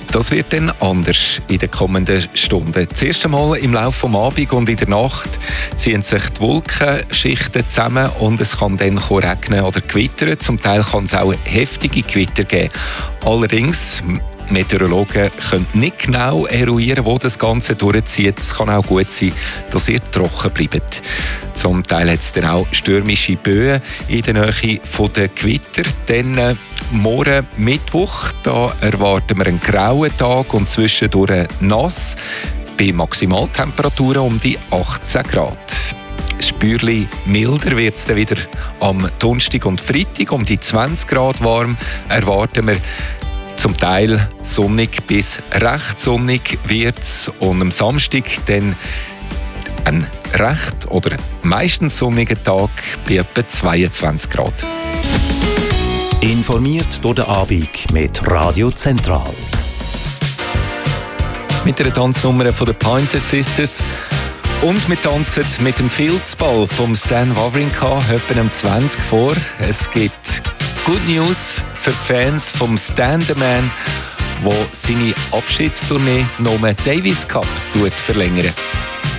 Das wird dann anders in den kommenden Stunden. Das erste Mal im Laufe des Abends und in der Nacht ziehen sich die Wolkenschichten zusammen und es kann dann regnen oder gewittern. Zum Teil kann es auch heftige Gewitter geben. Allerdings, Meteorologen können nicht genau eruieren, wo das Ganze durchzieht. Es kann auch gut sein, dass ihr trocken bleibt. Zum Teil hat es dann auch stürmische Böen in der Nähe der Gewitter. Dann morgen Mittwoch, da erwarten wir einen grauen Tag und zwischendurch nass. Bei Maximaltemperaturen um die 18 Grad. Spürlich milder wird es dann wieder am Donnerstag und Freitag. Um die 20 Grad warm erwarten wir. Zum Teil sonnig bis recht sonnig wird es und am Samstag dann ein recht oder meistens sonniger Tag bei etwa 22 Grad. Informiert durch den Abend mit Radio Zentral. Mit einer Tanznummer von den Pointer Sisters. Und wir tanzen mit dem Fieldsball vom Stan Wawrinka etwa um 20 vor. Es gibt Good News für die Fans vom Stan the Man, der seine Abschiedstournee Nome Davis Cup verlängert.